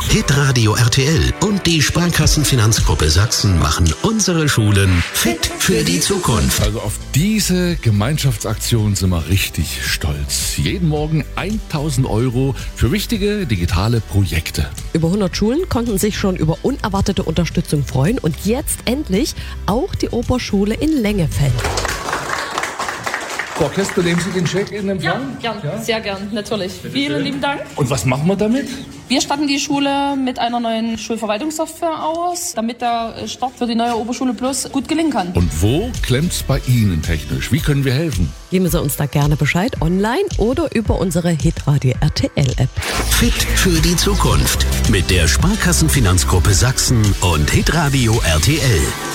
Hitradio RTL und die Sparkassenfinanzgruppe Sachsen machen unsere Schulen fit für die Zukunft. Also auf diese Gemeinschaftsaktion sind wir richtig stolz. Jeden Morgen 1.000 € für wichtige digitale Projekte. Über 100 Schulen konnten sich schon über unerwartete Unterstützung freuen und jetzt endlich auch die Oberschule in Lengefeld. Frau Kesper, nehmen Sie den Scheck in Empfang? Ja, gern, sehr gern, natürlich. Vielen lieben Dank. Und was machen wir damit? Wir statten die Schule mit einer neuen Schulverwaltungssoftware aus, damit der Start für die neue Oberschule Plus gut gelingen kann. Und wo klemmt's bei Ihnen technisch? Wie können wir helfen? Geben Sie uns da gerne Bescheid online oder über unsere Hitradio RTL App. Fit für die Zukunft mit der Sparkassenfinanzgruppe Sachsen und Hitradio RTL.